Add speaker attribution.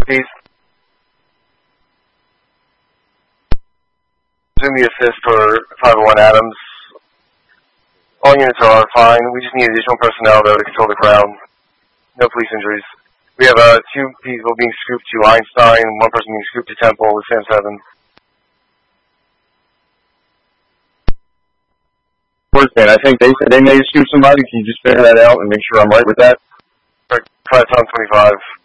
Speaker 1: Please. Resume the assist for 501 Adams. All units are fine. We just need additional personnel though to control the crowd. No police injuries. We have 2 people being scooped to Einstein, 1 person being scooped to Temple with Sam 7.
Speaker 2: Man, I think they said they may have scooped somebody. Can you just figure that out and make sure I'm right with that?
Speaker 1: Alright, 5 25.